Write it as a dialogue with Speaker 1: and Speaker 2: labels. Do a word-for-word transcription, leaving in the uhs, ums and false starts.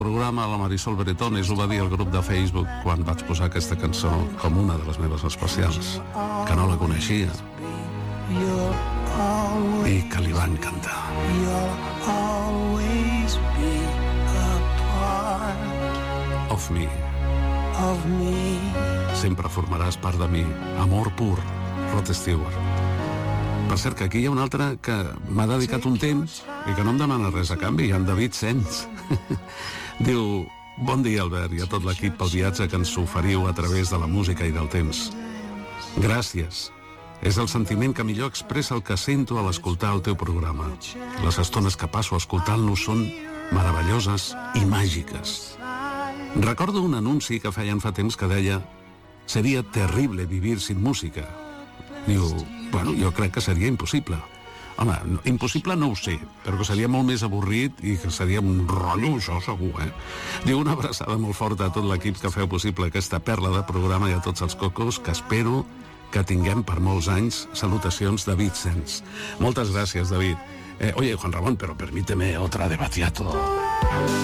Speaker 1: programa la Marisol Bretones ho va dir al grup de Facebook quan vaig posar aquesta cançó com una de les meves especials, que no la coneixia i que li va encantar. Of me. Of me. Sempre formaràs part de mi. Amor pur, Rod Stewart. Per cert, que aquí hi ha un altre que m'ha dedicat un temps i que no em demana res a canvi, en David Sens. Diu: bon dia, Albert, i a tot l'equip pel viatge que ens oferiu a través de la música i del temps. Gràcies. És el sentiment que millor expressa el que sento a l'escoltar el teu programa. Les estones que passo escoltant-los són meravelloses i màgiques. Recordo un anunci que feien fa temps que deia: seria terrible vivir sin música. Diu, bueno, jo crec que seria impossible. Home, no, impossible no ho sé, però que seria molt més avorrit i que seria un rotllo, això segur, eh? Diu, una abraçada molt forta a tot l'equip que feu possible aquesta perla de programa i a tots els cocos que espero que tinguem per molts anys. Salutacions, David Sens. Moltes gràcies, David. Eh, oye, Juan Ramón, pero permíteme otra de Battiato.